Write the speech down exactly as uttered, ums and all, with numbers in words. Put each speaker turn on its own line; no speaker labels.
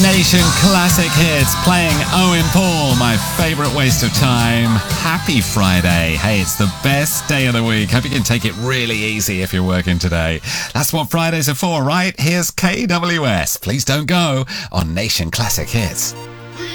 Nation Classic Hits, playing Owen Paul, my favourite waste of time. Happy Friday. Hey, it's the best day of the week. Hope you can take it really easy if you're working today. That's what Fridays are for, right? Here's K W S. Please don't go on Nation Classic Hits.